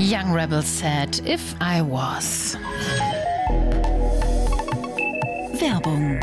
Young Rebel said, If I Was. Werbung.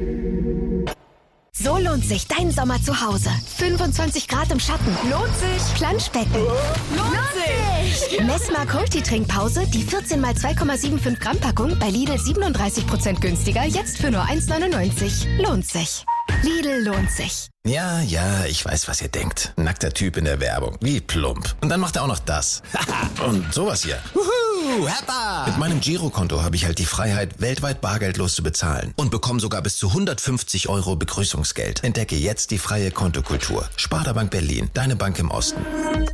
So lohnt sich dein Sommer zu Hause. 25 Grad im Schatten. Lohnt sich. Planschbecken. Lohnt sich. Messmer Multi-Trinkpause, die 14 x 2,75 Gramm Packung bei Lidl 37% günstiger, jetzt für nur 1,99. Lohnt sich. Lidl lohnt sich. Ja, ich weiß, was ihr denkt. Nackter Typ in der Werbung. Wie plump. Und dann macht er auch noch das. Und sowas hier. Wuhu, Heppa! Mit meinem Girokonto habe ich halt die Freiheit, weltweit bargeldlos zu bezahlen. Und bekomme sogar bis zu 150 € Begrüßungsgeld. Entdecke jetzt die freie Kontokultur. Sparda Bank Berlin, deine Bank im Osten.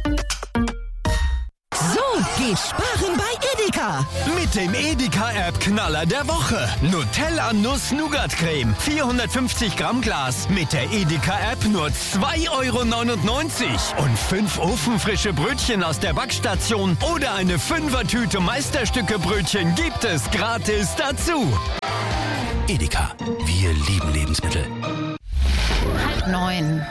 So geht Sparen bei Edeka. Mit dem Edeka-App-Knaller der Woche. Nutella Nuss-Nougat-Creme. 450 Gramm Glas. Mit der Edeka-App nur 2,99 € Und 5 ofenfrische Brötchen aus der Backstation oder eine 5er-Tüte Meisterstücke-Brötchen gibt es gratis dazu. Edeka. Wir lieben Lebensmittel. 8:30.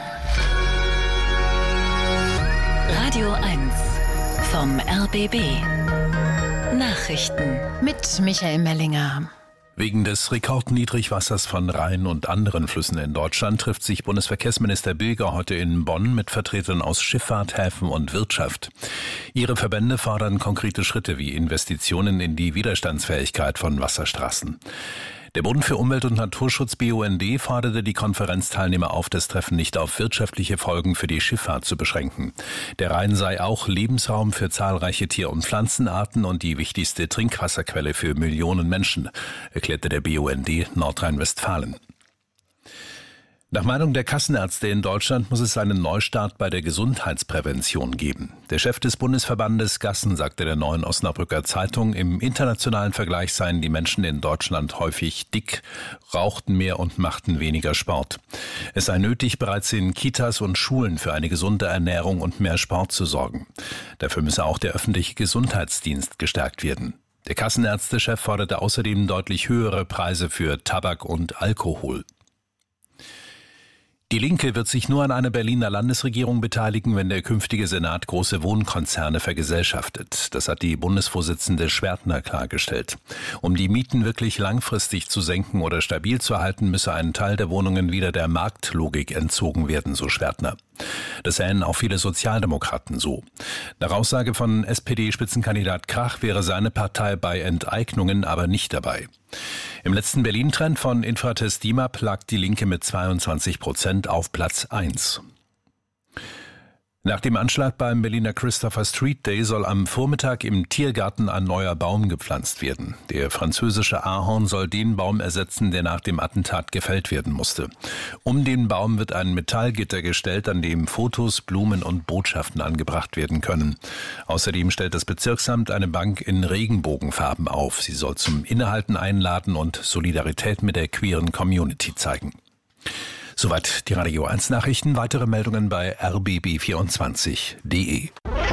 Radio 1 vom RBB. Nachrichten Mit Michael Mellinger. Wegen des Rekordniedrigwassers von Rhein und anderen Flüssen in Deutschland trifft sich Bundesverkehrsminister Bilger heute in Bonn mit Vertretern aus Schifffahrt, Häfen und Wirtschaft. Ihre Verbände fordern konkrete Schritte wie Investitionen in die Widerstandsfähigkeit von Wasserstraßen. Der Bund für Umwelt und Naturschutz BUND forderte die Konferenzteilnehmer auf, das Treffen nicht auf wirtschaftliche Folgen für die Schifffahrt zu beschränken. Der Rhein sei auch Lebensraum für zahlreiche Tier- und Pflanzenarten und die wichtigste Trinkwasserquelle für Millionen Menschen, erklärte der BUND Nordrhein-Westfalen. Nach Meinung der Kassenärzte in Deutschland muss es einen Neustart bei der Gesundheitsprävention geben. Der Chef des Bundesverbandes Gassen sagte der Neuen Osnabrücker Zeitung, im internationalen Vergleich seien die Menschen in Deutschland häufig dick, rauchten mehr und machten weniger Sport. Es sei nötig, bereits in Kitas und Schulen für eine gesunde Ernährung und mehr Sport zu sorgen. Dafür müsse auch der öffentliche Gesundheitsdienst gestärkt werden. Der Kassenärztechef forderte außerdem deutlich höhere Preise für Tabak und Alkohol. Die Linke wird sich nur an einer Berliner Landesregierung beteiligen, wenn der künftige Senat große Wohnkonzerne vergesellschaftet. Das hat die Bundesvorsitzende Schwertner klargestellt. Um die Mieten wirklich langfristig zu senken oder stabil zu halten, müsse ein Teil der Wohnungen wieder der Marktlogik entzogen werden, so Schwertner. Das sähen auch viele Sozialdemokraten so. Nach Aussage von SPD-Spitzenkandidat Krach wäre seine Partei bei Enteignungen aber nicht dabei. Im letzten Berlin-Trend von Infratest DIMAP lag die Linke mit 22% auf Platz 1. Nach dem Anschlag beim Berliner Christopher Street Day soll am Vormittag im Tiergarten ein neuer Baum gepflanzt werden. Der französische Ahorn soll den Baum ersetzen, der nach dem Attentat gefällt werden musste. Um den Baum wird ein Metallgitter gestellt, an dem Fotos, Blumen und Botschaften angebracht werden können. Außerdem stellt das Bezirksamt eine Bank in Regenbogenfarben auf. Sie soll zum Innehalten einladen und Solidarität mit der queeren Community zeigen. Soweit die Radio 1 Nachrichten. Weitere Meldungen bei rbb24.de.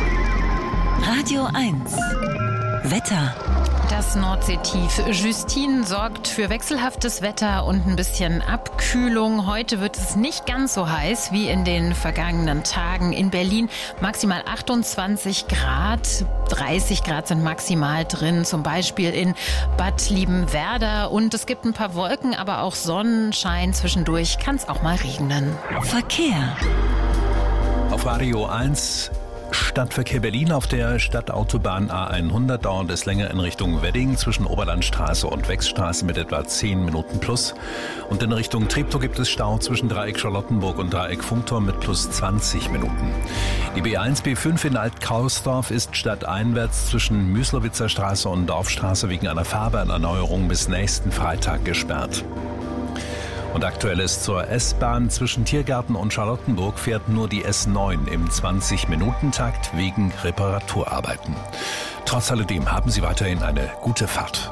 Radio 1 Wetter. Das Nordseetief Justine sorgt für wechselhaftes Wetter und ein bisschen Abkühlung. Heute wird es nicht ganz so heiß wie in den vergangenen Tagen. In Berlin maximal 28 Grad, 30 Grad sind maximal drin, zum Beispiel in Bad Liebenwerda. Und es gibt ein paar Wolken, aber auch Sonnenschein. Zwischendurch kann es auch mal regnen. Verkehr. Auf Radio 1 Stadtverkehr Berlin auf der Stadtautobahn A100 dauert es länger in Richtung Wedding zwischen Oberlandstraße und Wechsstraße mit etwa 10 Minuten plus. Und in Richtung Treptow gibt es Stau zwischen Dreieck Charlottenburg und Dreieck Funkturm mit plus 20 Minuten. Die B1, B5 in Alt-Kausdorf ist stadteinwärts zwischen Müslowitzer Straße und Dorfstraße wegen einer Fahrbahnerneuerung bis nächsten Freitag gesperrt. Und aktuell ist zur S-Bahn zwischen Tiergarten und Charlottenburg fährt nur die S9 im 20-Minuten-Takt wegen Reparaturarbeiten. Trotz alledem haben Sie weiterhin eine gute Fahrt.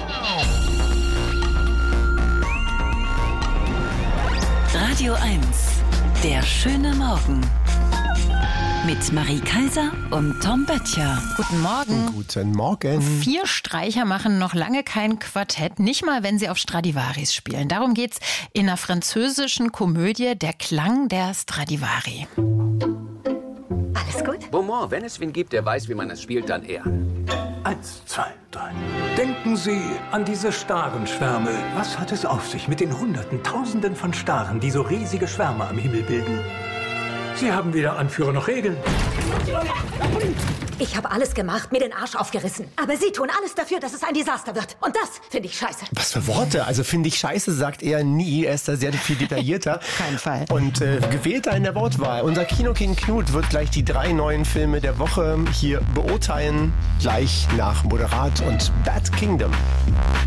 Radio 1, der schöne Morgen. Mit Marie Kaiser und Tom Böttcher. Guten Morgen. Guten Morgen. 4 Streicher machen noch lange kein Quartett, nicht mal, wenn sie auf Stradivaris spielen. Darum geht's in einer französischen Komödie Der Klang der Stradivari. Alles Alles gut? Beaumont, wenn es wen gibt, der weiß, wie man es spielt, dann er. 1, 2, 3. Denken Sie an diese Starenschwärme. Was hat es auf sich mit den Hunderten, Tausenden von Staren, die so riesige Schwärme am Himmel bilden? Sie haben weder Anführer noch Regeln. Ich habe alles gemacht, mir den Arsch aufgerissen. Aber Sie tun alles dafür, dass es ein Desaster wird. Und das finde ich scheiße. Was für Worte? Also finde ich scheiße, sagt er nie. Er ist da sehr viel detaillierter. Kein Fall. Und gewählter in der Wortwahl. Unser Kino-King Knut wird gleich die 3 neuen Filme der Woche hier beurteilen. Gleich nach Moderat und Bad Kingdom.